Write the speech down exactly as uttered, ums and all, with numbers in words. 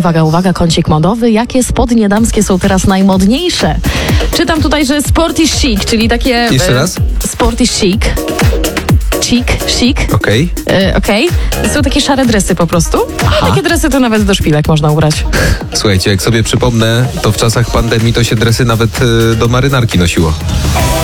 uwaga, uwaga, kącik modowy. Jakie spodnie damskie są teraz najmodniejsze? Czytam tutaj, że sporty chic, czyli takie... Jeszcze e, raz? Sporty chic. Chic, chic. Okej. E, Okej. Są takie szare dresy po prostu. A takie dresy to nawet do szpilek można ubrać. Słuchajcie, jak sobie przypomnę, to w czasach pandemii to się dresy nawet y, do marynarki nosiło.